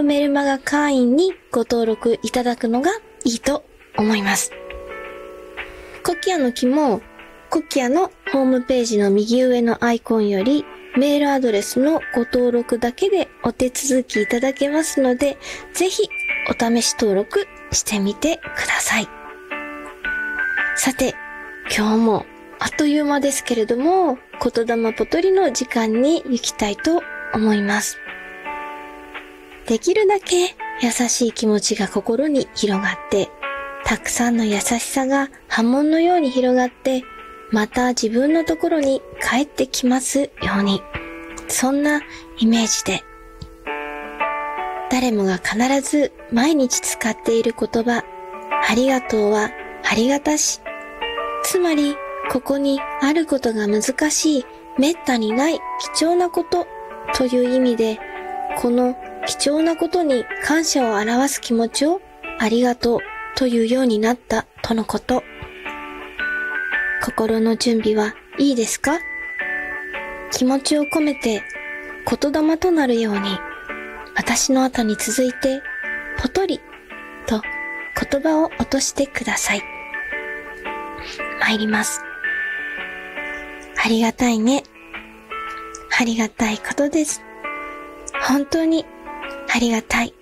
ムメルマガ会員にご登録いただくのがいいと思います。コキアの木も、コキアのホームページの右上のアイコンよりメールアドレスのご登録だけでお手続きいただけますので、ぜひお試し登録してみてください。さて、今日もあっという間ですけれども、言霊ポトリの時間に行きたいと思います。できるだけ優しい気持ちが心に広がって、たくさんの優しさが波紋のように広がって、また自分のところに帰ってきますように。そんなイメージで。誰もが必ず毎日使っている言葉、ありがとうはありがたし。つまり、ここにあることが難しい、めったにない貴重なことという意味で、この貴重なことに感謝を表す気持ちをありがとうというようになったとのこと。心の準備はいいですか？気持ちを込めて言霊となるように、私の後に続いてポトリと言葉を落としてください。参ります。ありがたいね。ありがたいことです。本当にありがたい。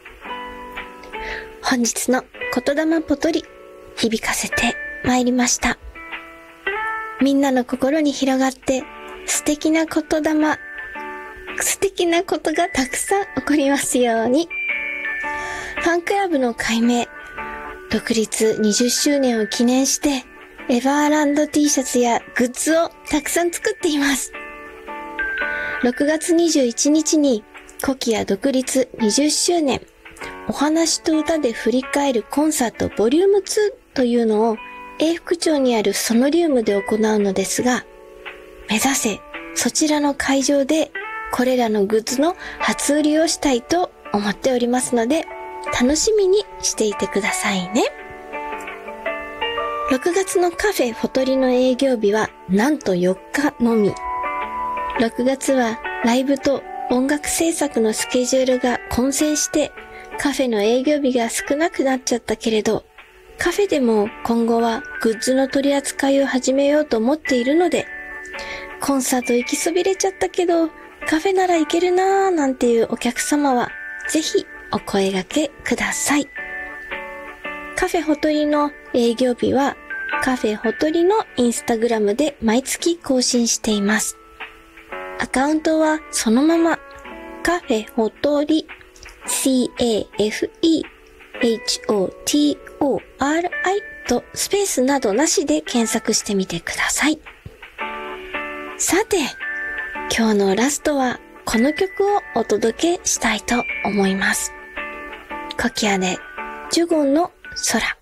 本日の言霊ポトリ、響かせて参りました。みんなの心に広がって素敵な言霊、素敵なことがたくさん起こりますように。ファンクラブの改名、独立20周年を記念してエバーランド T シャツやグッズをたくさん作っています。6月21日にコキア独立20周年お話と歌で振り返るコンサートボリューム2というのを永福町にあるソノリウムで行うのですが、目指せそちらの会場でこれらのグッズの初売りをしたいと思っておりますので、楽しみにしていてくださいね。6月のカフェフォトリの営業日はなんと4日のみ。6月はライブと音楽制作のスケジュールが混戦してカフェの営業日が少なくなっちゃったけれど、カフェでも今後はグッズの取り扱いを始めようと思っているので、コンサート行きそびれちゃったけどカフェなら行けるなーなんていうお客様はぜひお声掛けください。カフェホトリの営業日はカフェホトリのインスタグラムで毎月更新しています。アカウントはそのままカフェホトリ CAFEHOTORI とスペースなどなしで検索してみてください。さて、今日のラストはこの曲をお届けしたいと思います。コキアでジュゴンの空。